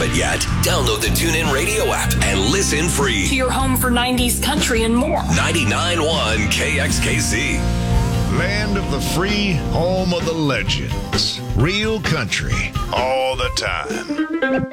it yet? Download the TuneIn Radio app and listen free. To your home for 90s country and more. 99.1 KXKC. Land of the free, home of the legends. Real country, all the time.